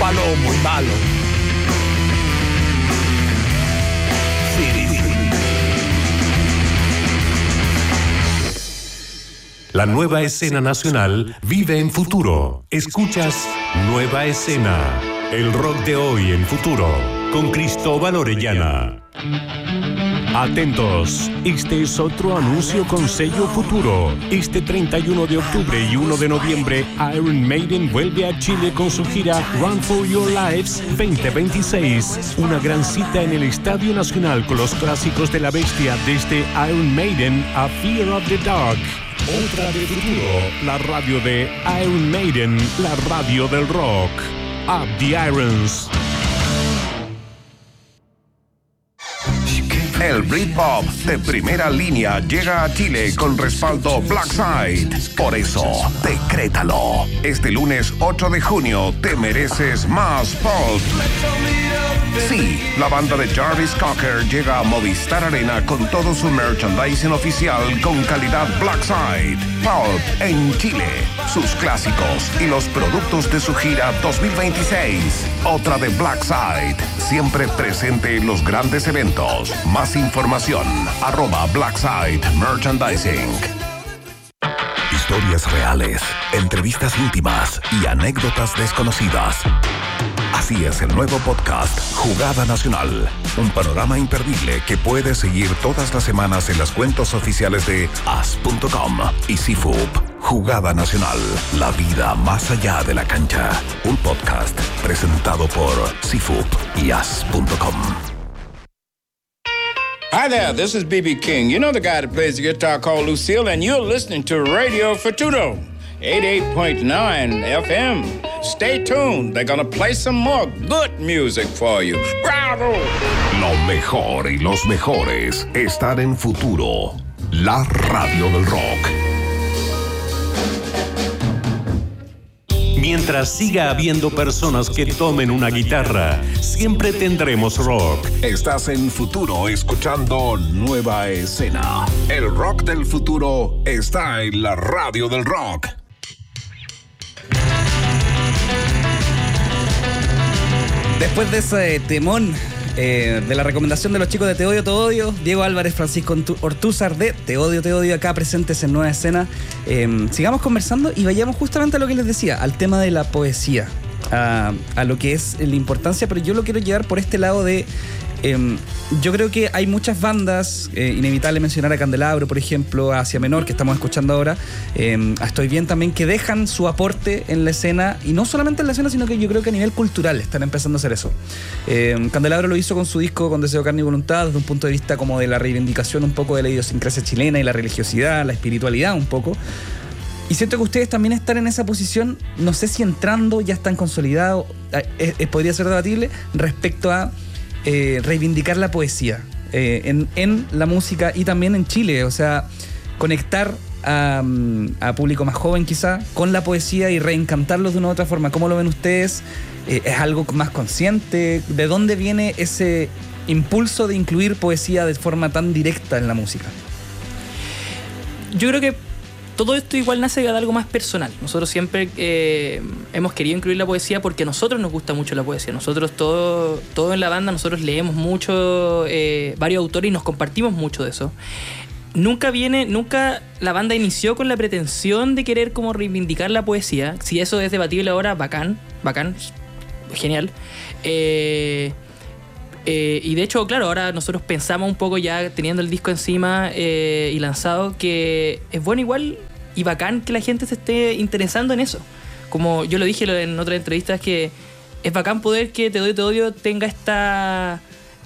malo, muy malo. Sí. La nueva escena nacional vive en futuro. Escuchas Nueva Escena, el rock de hoy en futuro, con Cristóbal Orellana. Atentos, este es otro anuncio con sello futuro. Este 31 de octubre y 1 de noviembre, Iron Maiden vuelve a Chile con su gira Run for Your Lives 2026. Una gran cita en el Estadio Nacional con los clásicos de la bestia, desde Iron Maiden a Fear of the Dark. Otra de futuro, la radio de Iron Maiden, la radio del rock. Up the Irons. El Britpop de primera línea llega a Chile con respaldo Blackside. Por eso, decrétalo. Este lunes 8 de junio te mereces más pop. Sí, la banda de Jarvis Cocker llega a Movistar Arena con todo su merchandising oficial con calidad Blackside. Pulp en Chile, sus clásicos y los productos de su gira 2026. Otra de Blackside, siempre presente en los grandes eventos. Más información, @Blackside Merchandising. Historias reales, entrevistas íntimas y anécdotas desconocidas. Así es el nuevo podcast Jugada Nacional, un panorama imperdible que puedes seguir todas las semanas en las cuentas oficiales de as.com y CIFUP. Jugada Nacional, la vida más allá de la cancha. Un podcast presentado por CIFUP y as.com. Hi there, this is B.B. King. You know the guy that plays the guitar called Lucille, and you're listening to Radio Futuro, 88.9 FM. Stay tuned. They're gonna play some more good music for you. ¡Bravo! Lo mejor y los mejores están en Futuro, la radio del rock. Mientras siga habiendo personas que tomen una guitarra, siempre tendremos rock. Estás en Futuro escuchando Nueva Escena. El rock del futuro está en la radio del rock. Después de ese temón de la recomendación de los chicos de Te Odio, Te Odio, Diego Álvarez, Francisco Ortúzar de Te Odio, acá presentes en Nueva Escena, sigamos conversando y vayamos justamente a lo que les decía, al tema de la poesía, a lo que es la importancia, pero yo lo quiero llevar por este lado de... yo creo que hay muchas bandas, inevitable mencionar a Candelabro, por ejemplo, a Asia Menor, que estamos escuchando ahora, a Estoy Bien también, que dejan su aporte en la escena, y no solamente en la escena, sino que yo creo que a nivel cultural están empezando a hacer eso. Candelabro lo hizo con su disco Con Deseo, Carne y Voluntad, desde un punto de vista como de la reivindicación un poco de la idiosincrasia chilena y la religiosidad, la espiritualidad un poco. Y siento que ustedes también están en esa posición, no sé si entrando, ya están consolidados, podría ser debatible, respecto a reivindicar la poesía en la música y también en Chile, o sea, conectar a público más joven quizá con la poesía y reencantarlos de una u otra forma. ¿Cómo lo ven ustedes? ¿Es algo más consciente? ¿De dónde viene ese impulso de incluir poesía de forma tan directa en la música? Yo creo que todo esto igual nace de algo más personal. Nosotros siempre hemos querido incluir la poesía porque a nosotros nos gusta mucho la poesía. Nosotros todo en la banda, nosotros leemos mucho, varios autores y nos compartimos mucho de eso. Nunca la banda inició con la pretensión de querer como reivindicar la poesía. Si eso es debatible ahora, bacán, genial. Y de hecho, claro, ahora nosotros pensamos un poco ya teniendo el disco encima y lanzado, que es bueno igual y bacán que la gente se esté interesando en eso. Como yo lo dije en otras entrevistas, que es bacán poder que Te Odio tenga esta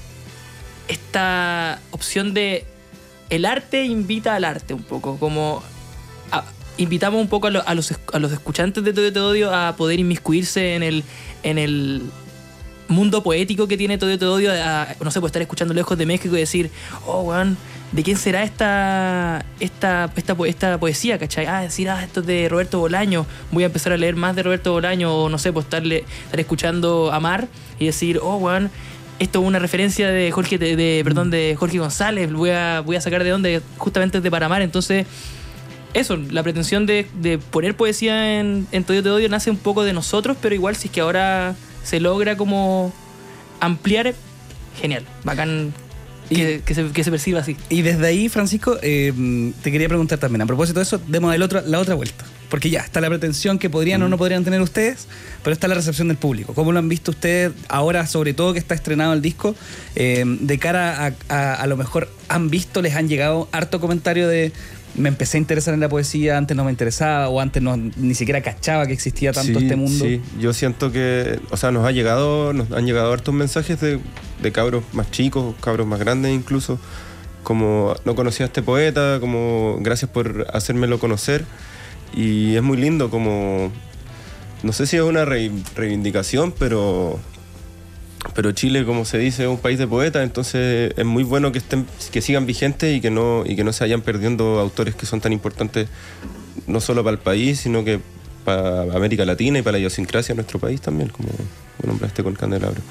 opción de el arte invita al arte un poco, como invitamos un poco a los escuchantes de Te Odio a poder inmiscuirse en el mundo poético que tiene Te Odio, no sé, pues estar escuchando Lejos de México y decir, oh, weón, ¿de quién será esta poesía, cachai? Decir, esto es de Roberto Bolaño, voy a empezar a leer más de Roberto Bolaño, o no sé, pues estar escuchando Amar y decir, oh, weón, esto es una referencia de Jorge González, voy a sacar de dónde, justamente de Paramar. Entonces, eso, la pretensión de poner poesía en Te Odio nace un poco de nosotros, pero igual si es que ahora se logra como ampliar, genial, bacán que se perciba así. Y desde ahí, Francisco, te quería preguntar también, a propósito de eso, demos la otra vuelta. Porque ya está la pretensión que podrían o no podrían tener ustedes, pero está la recepción del público. ¿Cómo lo han visto ustedes ahora, sobre todo que está estrenado el disco? De cara a lo mejor han visto, les han llegado harto comentario de me empecé a interesar en la poesía, antes no me interesaba o antes ni siquiera cachaba que existía tanto este mundo. Sí, yo siento que, o sea, nos han llegado hartos mensajes de cabros más chicos, cabros más grandes incluso, como no conocía a este poeta, como gracias por hacérmelo conocer. Y es muy lindo, como no sé si es una reivindicación, pero Chile, como se dice, es un país de poetas, entonces es muy bueno que sigan vigentes y que no se vayan perdiendo autores que son tan importantes no solo para el país, sino que para América Latina y para la idiosincrasia de nuestro país también, como nombraste con Candelabro.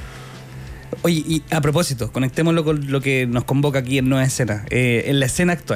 Oye, y a propósito, conectémoslo con lo que nos convoca aquí en Nueva Escena, en la escena actual.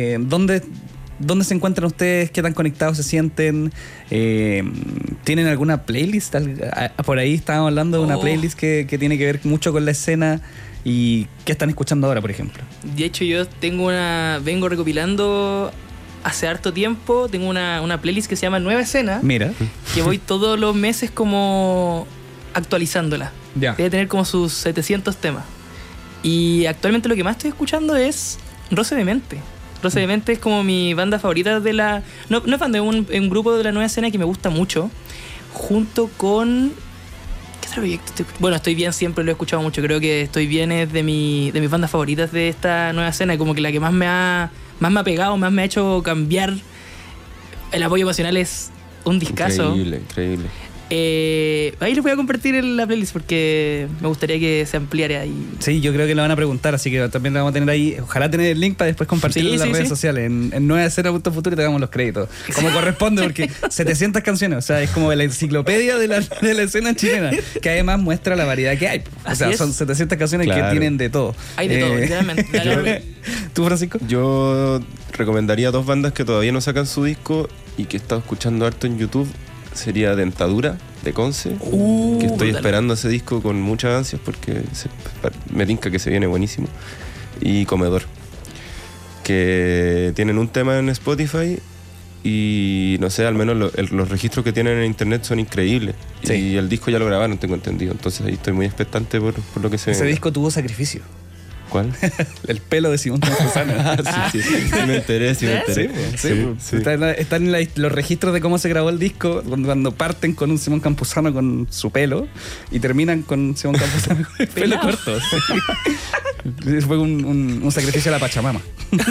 ¿Dónde se encuentran ustedes? ¿Qué tan conectados se sienten? ¿Tienen alguna playlist? Por ahí estábamos hablando de una playlist que tiene que ver mucho con la escena. ¿Y qué están escuchando ahora, por ejemplo? De hecho, yo vengo recopilando hace harto tiempo. Tengo una playlist que se llama Nueva Escena. Mira. Que voy todos los meses como actualizándola. Ya. Debe tener como sus 700 temas. Y actualmente lo que más estoy escuchando es Roce de Mente. Roce de Mente es como mi banda favorita de la... No es banda, es un grupo de la Nueva Escena que me gusta mucho. Junto con... ¿Qué otro proyecto? Bueno, Estoy Bien siempre lo he escuchado mucho. Creo que Estoy Bien es de mis bandas favoritas de esta Nueva Escena. Como que la que más me ha pegado, más me ha hecho cambiar. El apoyo emocional es un discazo. Increíble. Ahí les voy a compartir en la playlist porque me gustaría que se ampliara ahí. Sí, yo creo que lo van a preguntar, así que también lo vamos a tener ahí. Ojalá tener el link para después compartirlo en las redes sociales. En nuevaescena.futuro y te damos los créditos. Como corresponde, porque 700 canciones, o sea, es como la enciclopedia de la escena chilena, que además muestra la variedad que hay. O sea, son 700 canciones que tienen de todo. Hay de todo, literalmente. ¿Tú, Francisco? Yo recomendaría 2 bandas que todavía no sacan su disco y que he estado escuchando harto en YouTube. Sería Dentadura, de Conce, que estoy esperando ese disco con muchas ansias porque me tinca que se viene buenísimo. Y Comedor, que tienen un tema en Spotify y no sé, al menos los registros que tienen en internet son increíbles. Sí. Y el disco ya lo grabaron, tengo entendido, entonces ahí estoy muy expectante por lo que se Ese disco tuvo sacrificio. ¿Cuál? El pelo de Simón Campuzano. Sí, me enteré. Sí. Están los registros de cómo se grabó el disco, cuando parten con un Simón Campuzano con su pelo y terminan con Simón Campuzano con el pelo corto. Sí. Fue un sacrificio a la Pachamama.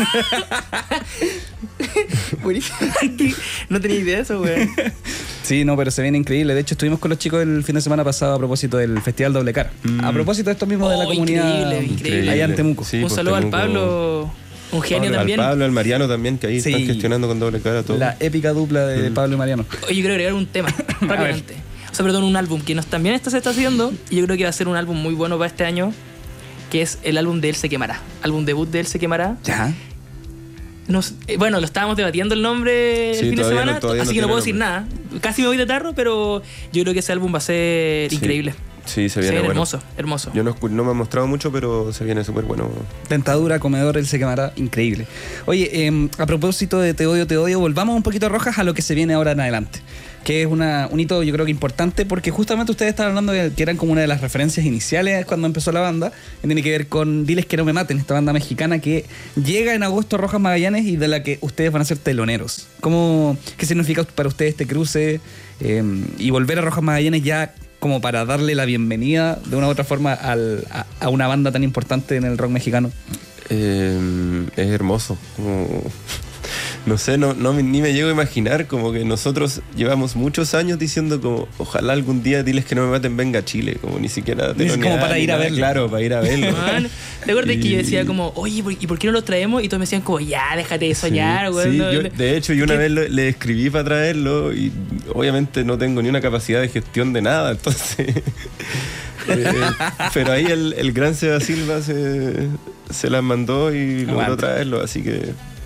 Buenísimo. No tenía idea de eso, güey. Sí, no, pero se viene increíble. De hecho, estuvimos con los chicos el fin de semana pasado a propósito del Festival Doble Cara. A propósito de esto mismo de la comunidad increíble. allá en Temuco. Sí, un saludo al Pablo, un genio también. Al Pablo, al Mariano también, que ahí están gestionando con Doble Cara todo. La épica dupla de Pablo y Mariano. Oye, yo quiero agregar un tema rápidamente. O sea, perdón, un álbum que también se está haciendo y yo creo que va a ser un álbum muy bueno para este año, que es el álbum de Él se quemará. Álbum debut de Él se quemará. Ya. Bueno, lo estábamos debatiendo el nombre el fin de semana, así que no puedo decir nada. Casi me voy de tarro, pero yo creo que ese álbum va a ser increíble. Sí, se viene bueno. Hermoso. Yo no me ha mostrado mucho, pero se viene súper bueno. Dentadura, Comedor, Él se quemará, increíble. Oye, a propósito de Te odio, volvamos un poquito rojas a lo que se viene ahora en adelante, que es un hito yo creo que importante, porque justamente ustedes estaban hablando de que eran como una de las referencias iniciales cuando empezó la banda, que tiene que ver con Diles que no me maten, esta banda mexicana que llega en agosto a Rojas Magallanes y de la que ustedes van a ser teloneros. ¿Qué significa para ustedes este cruce y volver a Rojas Magallanes ya como para darle la bienvenida de una u otra forma a una banda tan importante en el rock mexicano? Es hermoso, no sé, ni me llego a imaginar, como que nosotros llevamos muchos años diciendo como ojalá algún día Diles que no me maten venga a Chile, como ni siquiera es como para ir a verlo. Claro, para ir a verlo. ¿Te acuerdas que yo decía como, oye, ¿y por qué no lo traemos? Y todos me decían como, ya, déjate de soñar, güey. Sí, de hecho, yo una vez le escribí para traerlo y obviamente no tengo ni una capacidad de gestión de nada, entonces... pero ahí el gran Seba Silva se las mandó y logró traerlo, así que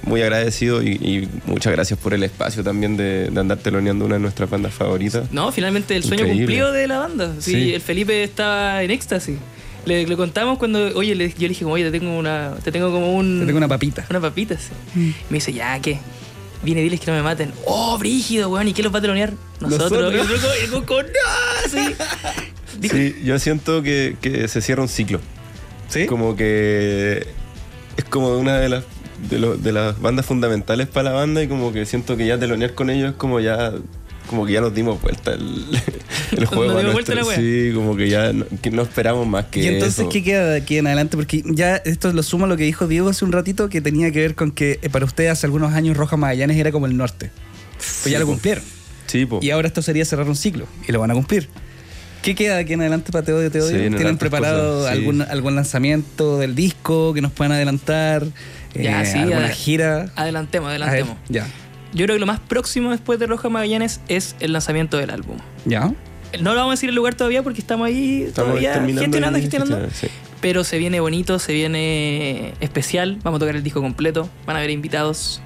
muy agradecido y muchas gracias por el espacio también de andar teloneando una de nuestras bandas favoritas. No, finalmente el sueño Increíble. cumplido de la banda. Sí, Sí. el Felipe estaba en éxtasis. Le contamos cuando, oye, yo le dije, oye, te tengo como Te tengo una papita. una papita, sí. Me dice, ya, ¿qué? Viene, diles que no me maten. ¡Oh, brígido, weón! ¿Y quién los va a telonear? Nosotros. Y el Coco, ¡no! Sí. Dijo, Sí, yo siento que se cierra un ciclo. ¿Sí? Como que es como una de las bandas fundamentales para la banda y como que siento que ya telonear con ellos es como que ya nos dimos vuelta el juego. Nos dimos a vuelta la wea. Sí, como que ya no esperamos más que Y entonces, eso. ¿qué queda de aquí en adelante? Porque ya esto lo sumo a lo que dijo Diego hace un ratito, que tenía que ver con que para ustedes hace algunos años Rojas Magallanes era como el norte. Pues ya lo cumplieron. Sí, po. Y ahora esto sería cerrar un ciclo. Y lo van a cumplir. ¿Qué queda de aquí en adelante para Te Odio, Te Odio? Sí, vienen ¿Tienen hartas preparado cosas, sí. algún lanzamiento del disco que nos puedan adelantar? Ya, sí, ¿Alguna gira? adelantemos. A ver, ya. Yo creo que lo más próximo después de Rojas Magallanes es el lanzamiento del álbum. ¿Ya? No lo vamos a decir el lugar todavía porque estamos ahí todavía gestionando. Sí. Pero se viene bonito, se viene especial. Vamos a tocar el disco completo. Van a haber invitados.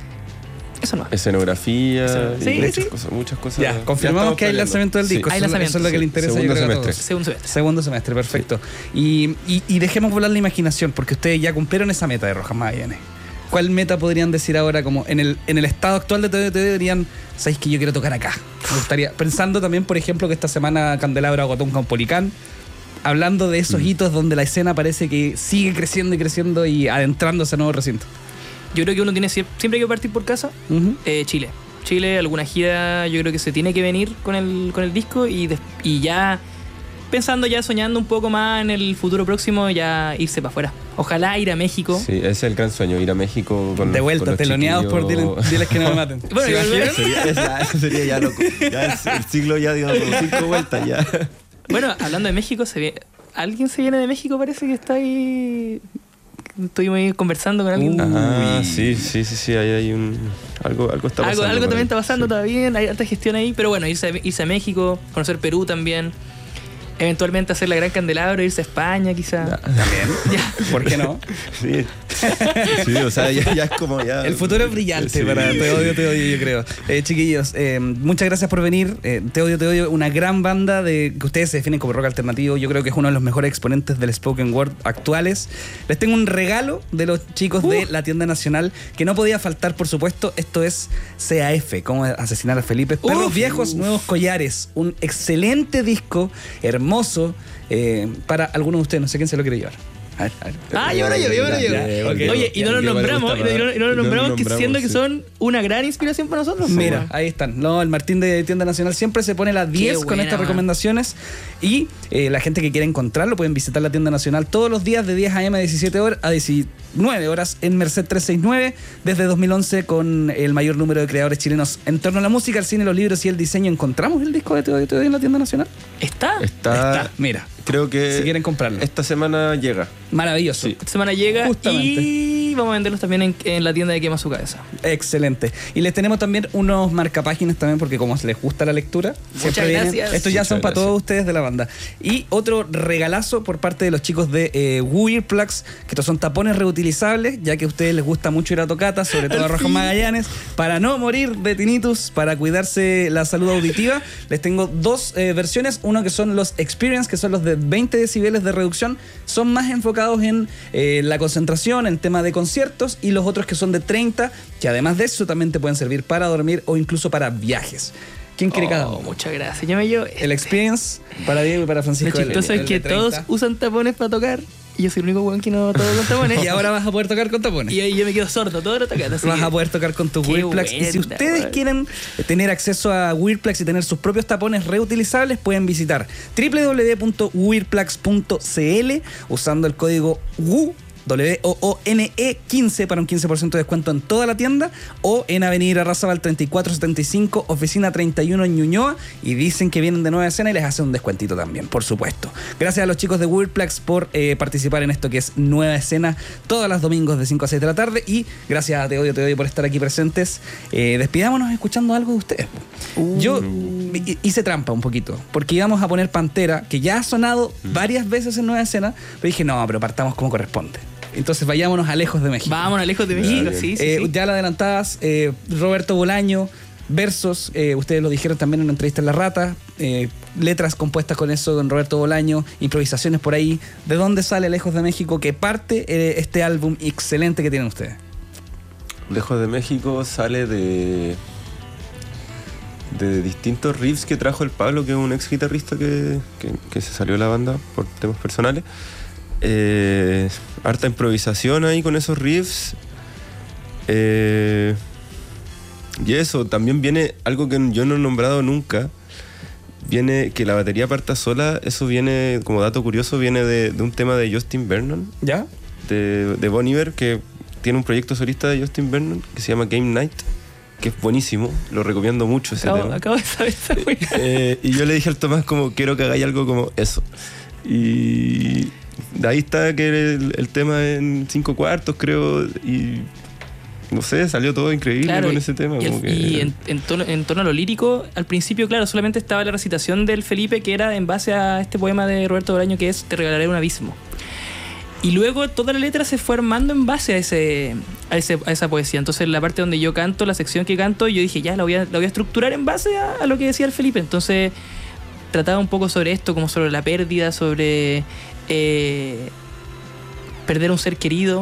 Eso no. Escenografía, Sí, y sí. muchas cosas. Ya, confirmamos que hay lanzamiento del disco. Hay Eso es lo- lanzamiento, Eso es lo que le sí. interesa, Segundo yo creo, a semestre. todos. Segundo semestre. Segundo semestre, perfecto. Y dejemos volar la imaginación, porque ustedes ya cumplieron esa meta de Rojas Magallanes. ¿Cuál meta podrían decir ahora, como en el estado actual de Te Odio, dirían, sabéis que yo quiero tocar acá? Me gustaría, pensando también, por ejemplo, que esta semana Candelabro agotó un Caupolicán, hablando de esos hitos donde la escena parece que sigue creciendo y creciendo y adentrándose a nuevos recintos. Yo creo que uno tiene siempre que partir por casa. Ujú. Chile, alguna gira, yo creo que se tiene que venir con el disco y ya pensando, ya soñando un poco más en el futuro próximo, ya irse para afuera. Ojalá ir a México. Sí, ese es el gran sueño, ir a México con De vuelta, con los teloneados por chiquillos. diles que no me maten. Bueno, ¿Se y volver- imaginan? Eso sería ya loco. Ya el siglo ya dio 5 vueltas ya. Bueno, hablando de México, alguien se viene de México, parece que está ahí. Estuvimos ahí conversando con alguien. Ah, sí, ahí hay algo está pasando. Algo por también ahí. está pasando, Sí. todavía hay alta gestión ahí, pero bueno, irse a México, conocer Perú también, eventualmente hacer la Gran Candelabro, irse a España quizá. También. Ya. ¿Por qué no? Sí. Sí, o sea, ya es como ya. El futuro es brillante Sí. para Te Odio, yo creo. Chiquillos, muchas gracias por venir. Te Odio, una gran banda que ustedes se definen como rock alternativo. Yo creo que es uno de los mejores exponentes del spoken word actuales. Les tengo un regalo de los chicos de la tienda nacional que no podía faltar, por supuesto. Esto es CAF, Cómo asesinar a Felipe. Perros viejos, nuevos collares. Un excelente disco, hermoso, para algunos de ustedes. No sé quién se lo quiere llevar. A ver. Yo me lo llevo. Ya, ok. Oye, y no lo nombramos, que siendo que sí. son una gran inspiración para nosotros. Mira, ahí están. No, el Martín de Tienda Nacional siempre se pone las 10 con buena, estas man. recomendaciones. Y la gente que quiera encontrarlo pueden visitar la Tienda Nacional todos los días de 10 a.m. a 17 horas a 19 horas en Merced 369 desde 2011 con el mayor número de creadores chilenos en torno a la música, el cine, los libros y el diseño. ¿Encontramos el disco de Te Odio en la Tienda Nacional? Está. Mira, Creo que si quieren comprarlo. esta semana llega. Maravilloso. Sí. Esta semana llega Justamente. y vamos a venderlos también en la tienda de Quema Su Cabeza. Excelente. Y les tenemos también unos marcapáginas también porque como les gusta la lectura, siempre vienen. gracias. Estos ya Muchas son para gracias. todos ustedes de la banda. Y otro regalazo por parte de los chicos de Woo Earplugs, que estos son tapones reutilizables, ya que a ustedes les gusta mucho ir a tocatas, sobre todo a Rojas Magallanes, para no morir de tinnitus, para cuidarse la salud auditiva. Les tengo dos versiones, uno que son los Experience, que son los de 20 decibeles de reducción, son más enfocados en la concentración, en tema de conciertos, y los otros que son de 30, que además de eso también te pueden servir para dormir o incluso para viajes. ¿Quién quiere cada uno? Muchas gracias. Yo me llevo. El Experience para Diego y para Lo Francisco. chistoso es el que de todos 30. usan tapones para tocar y yo soy el único weón que no toca con tapones. Y ahora vas a poder tocar con tapones. Y ahí yo me quedo sordo toda la tocata. así Vas que- a poder tocar con tus Qué Wearplugs. Y si buena, ustedes weón. quieren tener acceso a Wearplugs y tener sus propios tapones reutilizables, pueden visitar www.wearplugs.cl usando el código WOONE 15 para un 15% de descuento en toda la tienda, o en Avenida Arrasabal 3475, oficina 31 en Ñuñoa, y dicen que vienen de Nueva Escena y les hacen un descuentito también, por supuesto. Gracias a los chicos de Wearplugs por participar en esto que es Nueva Escena todos los domingos de 5 a 6 de la tarde, y gracias a Te Odio por estar aquí presentes. Despidámonos escuchando algo de ustedes. Yo hice trampa un poquito, porque íbamos a poner Pantera, que ya ha sonado varias veces en Nueva Escena, pero dije, no, pero partamos como corresponde. Entonces vayámonos a Lejos de México. Vámonos a Lejos de México, sí. Ya lo adelantabas, Roberto Bolaño, versos, ustedes lo dijeron también en una entrevista en La Rata, letras compuestas con eso, con Roberto Bolaño, improvisaciones por ahí. ¿De dónde sale Lejos de México? ¿Qué parte este álbum excelente que tienen ustedes? Lejos de México sale de distintos riffs que trajo el Pablo, que es un ex guitarrista que se salió de la banda por temas personales. Harta improvisación ahí con esos riffs. Y eso, también viene algo que yo no he nombrado nunca. Viene que la batería parta sola. Eso viene, como dato curioso, viene de un tema de Justin Vernon. ¿Ya? De Bon Iver, que tiene un proyecto solista de Justin Vernon que se llama Game Night, que es buenísimo, lo recomiendo mucho ese tema. Acabo de saber esa y yo le dije al Tomás como, quiero que hagáis algo como eso. Y de ahí está que el tema en 5/4, creo, y no sé, salió todo increíble, claro, con ese tema. Y en torno a lo lírico, al principio, claro, solamente estaba la recitación del Felipe, que era en base a este poema de Roberto Bolaño, que es Te regalaré un abismo. Y luego toda la letra se fue armando en base a esa poesía. Entonces la parte donde yo canto, la sección que canto, yo dije, ya la voy a estructurar en base a lo que decía el Felipe. Entonces trataba un poco sobre esto, como sobre la pérdida, sobre perder un ser querido,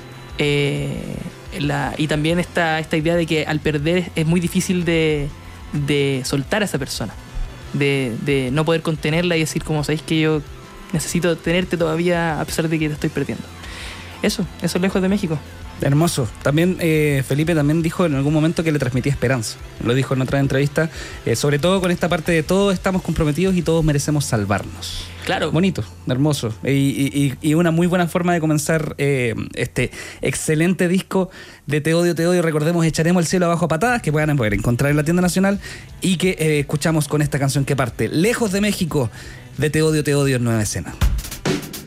y también esta idea de que al perder es muy difícil de soltar a esa persona, de no poder contenerla y decir, como sabéis que yo necesito tenerte todavía a pesar de que te estoy perdiendo. Eso es Lejos de México. Hermoso. También Felipe también dijo en algún momento que le transmitía esperanza. Lo dijo en otra entrevista, sobre todo con esta parte de todos estamos comprometidos y todos merecemos salvarnos. Claro. Bonito, hermoso. Y una muy buena forma de comenzar este excelente disco de Te Odio, Te Odio. Recordemos, Echaremos el cielo abajo a patadas, que puedan poder encontrar en la tienda nacional, y que escuchamos con esta canción que parte Lejos de México, de Te Odio, Te Odio en Nueva Escena.